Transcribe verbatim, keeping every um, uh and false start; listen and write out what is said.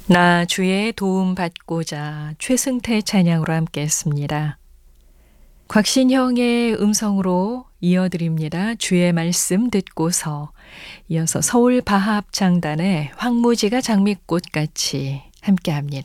나 주의 도움 받고자 최승태 찬양으로 함께 했습니다. 곽신형의 음성으로 이어드립니다. 주의 말씀 듣고서 이어서 서울 바합장단의 황무지가 장미꽃같이 함께합니다.